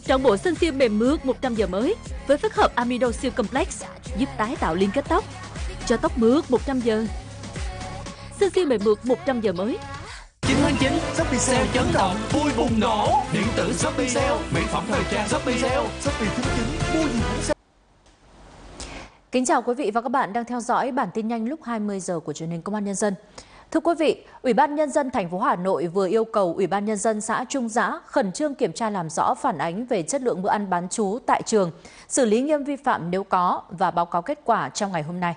Trọn bộ Sunsilk mềm mượt 100 giờ mới với phức hợp Amido Silk Complex giúp tái tạo liên kết tóc, cho tóc mượt 100 giờ. Sunsilk mềm mượt 100 giờ mới. 9/9 Shopee Sale chấn động, vui bùng nổ. Điện tử Shopee Sale, mỹ phẩm thời trang Shopee Sale, Shopee 9/9 mua gì cũng sale. Kính chào quý vị và các bạn đang theo dõi bản tin nhanh lúc 20 giờ của Truyền hình Công an Nhân dân. Thưa quý vị, Ủy ban Nhân dân thành phố Hà Nội vừa yêu cầu Ủy ban Nhân dân xã Trung Giã khẩn trương kiểm tra làm rõ phản ánh về chất lượng bữa ăn bán trú tại trường, xử lý nghiêm vi phạm nếu có và báo cáo kết quả trong ngày hôm nay.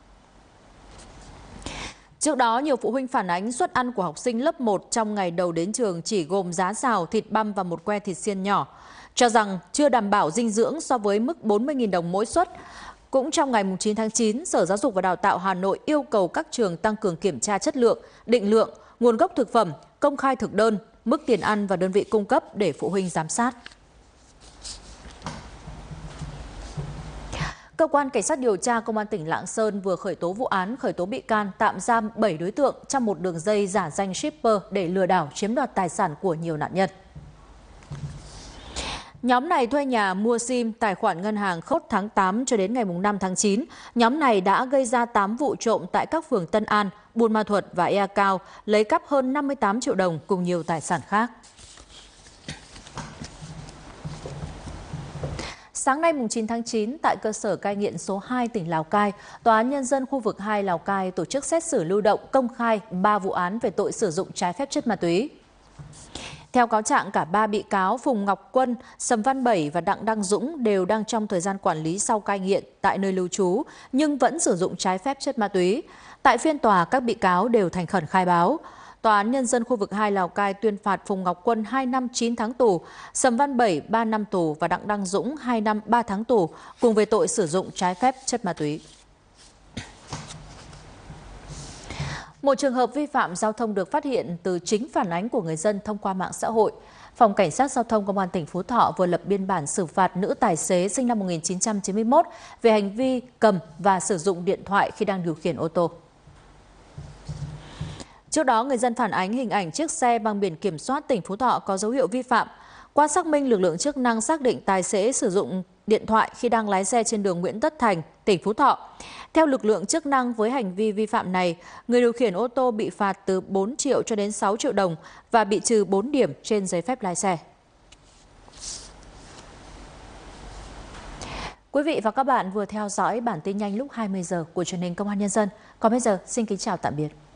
Trước đó, nhiều phụ huynh phản ánh suất ăn của học sinh lớp 1 trong ngày đầu đến trường chỉ gồm giá xào, thịt băm và một que thịt xiên nhỏ, cho rằng chưa đảm bảo dinh dưỡng so với mức 40.000 đồng mỗi suất. Cũng trong ngày 9 tháng 9, Sở Giáo dục và Đào tạo Hà Nội yêu cầu các trường tăng cường kiểm tra chất lượng, định lượng, nguồn gốc thực phẩm, công khai thực đơn, mức tiền ăn và đơn vị cung cấp để phụ huynh giám sát. Cơ quan Cảnh sát điều tra Công an tỉnh Lạng Sơn vừa khởi tố vụ án, khởi tố bị can, tạm giam 7 đối tượng trong một đường dây giả danh shipper để lừa đảo chiếm đoạt tài sản của nhiều nạn nhân. Nhóm này thuê nhà, mua sim, tài khoản ngân hàng khớp tháng 8 cho đến ngày 5 tháng 9. Nhóm này đã gây ra 8 vụ trộm tại các phường Tân An, Buôn Ma Thuột và Ea Cao, lấy cắp hơn 58 triệu đồng cùng nhiều tài sản khác. Sáng nay 9 tháng 9, tại cơ sở cai nghiện số 2 tỉnh Lào Cai, Tòa án Nhân dân khu vực 2 Lào Cai tổ chức xét xử lưu động công khai 3 vụ án về tội sử dụng trái phép chất ma túy. Theo cáo trạng, cả 3 bị cáo Phùng Ngọc Quân, Sầm Văn Bảy và Đặng Đăng Dũng đều đang trong thời gian quản lý sau cai nghiện tại nơi lưu trú, nhưng vẫn sử dụng trái phép chất ma túy. Tại phiên tòa, các bị cáo đều thành khẩn khai báo. Tòa án Nhân dân khu vực 2 Lào Cai tuyên phạt Phùng Ngọc Quân 2 năm 9 tháng tù, Sầm Văn Bảy 3 năm tù và Đặng Đăng Dũng 2 năm 3 tháng tù, cùng về tội sử dụng trái phép chất ma túy. Một trường hợp vi phạm giao thông được phát hiện từ chính phản ánh của người dân thông qua mạng xã hội. Phòng Cảnh sát Giao thông Công an tỉnh Phú Thọ vừa lập biên bản xử phạt nữ tài xế sinh năm 1991 về hành vi cầm và sử dụng điện thoại khi đang điều khiển ô tô. Trước đó, người dân phản ánh hình ảnh chiếc xe mang biển kiểm soát tỉnh Phú Thọ có dấu hiệu vi phạm. Qua xác minh, lực lượng chức năng xác định tài xế sử dụng điện thoại khi đang lái xe trên đường Nguyễn Tất Thành, tỉnh Phú Thọ. Theo lực lượng chức năng, với hành vi vi phạm này, người điều khiển ô tô bị phạt từ 4 triệu cho đến 6 triệu đồng và bị trừ 4 điểm trên giấy phép lái xe. Quý vị và các bạn vừa theo dõi bản tin nhanh lúc 20 giờ của Truyền hình Công an Nhân dân. Còn bây giờ, xin kính chào tạm biệt.